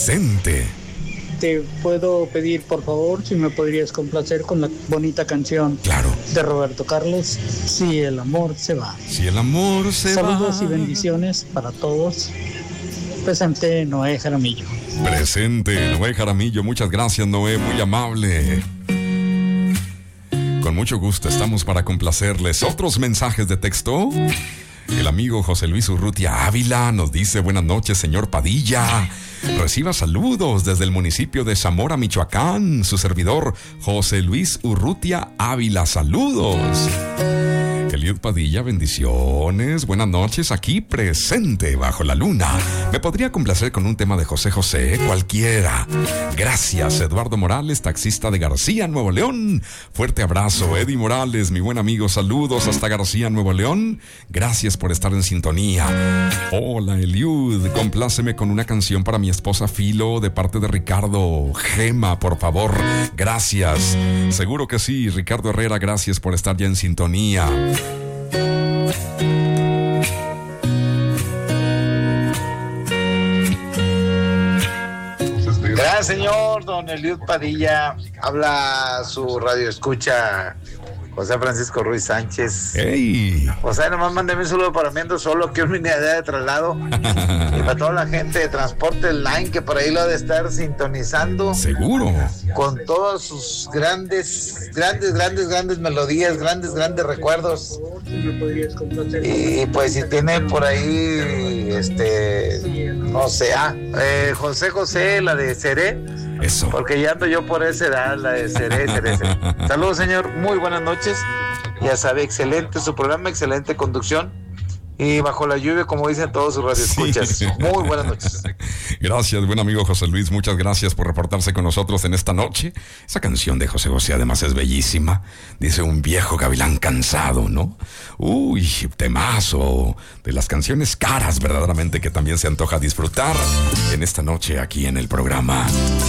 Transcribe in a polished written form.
presente. Te puedo pedir, por favor, si me podrías complacer con la bonita canción Claro. de Roberto Carlos, Si el amor se va. Si el amor se va. Saludos y bendiciones para todos. Presente Noé Jaramillo. Presente Noé Jaramillo, muchas gracias Noé, muy amable. Con mucho gusto estamos para complacerles. Otros mensajes de texto. El amigo José Luis Urrutia Ávila nos dice: buenas noches, señor Padilla. Reciba saludos desde el municipio de Zamora, Michoacán. Su servidor, José Luis Urrutia Ávila. Saludos. Eliud Padilla, bendiciones. Buenas noches, aquí presente bajo la luna. ¿Me podría complacer con un tema de José José? Cualquiera. Gracias, Eduardo Morales, taxista de García, Nuevo León. Fuerte abrazo, Eddie Morales, mi buen amigo. Saludos hasta García, Nuevo León. Gracias por estar en sintonía. Hola, Eliud. Compláceme con una canción para mi esposa Filo de parte de Ricardo Gema, por favor. Gracias. Seguro que sí, Ricardo Herrera, gracias por estar ya en sintonía. Gracias, señor don Eliud Padilla. Habla su radio escucha José Francisco Ruiz Sánchez. ¡Ey! O sea, nomás mándeme un saludo para mí, ando solo, que una idea de traslado. Y para toda la gente de Transporte Line, que por ahí lo ha de estar sintonizando. Seguro. Con todas sus grandes melodías, grandes recuerdos. Y pues si tiene por ahí, no sé, José José, la de Seré. Eso. Porque ya ando yo por esa edad, la de Seré. Saludos, señor, muy buenas noches. Ya sabe, excelente su programa, excelente conducción. Y bajo la lluvia, como dicen todos sus radioescuchas. Sí. Muy buenas noches. Gracias, buen amigo José Luis. Muchas gracias por reportarse con nosotros en esta noche. Esa canción de José José además es bellísima. Dice: un viejo gavilán cansado, ¿no? Uy, temazo. De las canciones caras verdaderamente que también se antoja disfrutar en esta noche aquí en el programa.